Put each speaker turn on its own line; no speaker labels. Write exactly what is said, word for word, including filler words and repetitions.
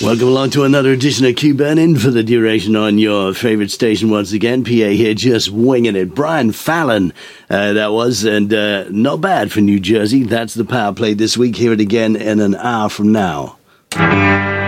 Welcome along to another edition of Q Burning for the duration on your favourite station once again. P A here, just winging it. Brian Fallon, uh, that was, and uh, not bad for New Jersey. That's the power play this week. Hear it again in an hour from now.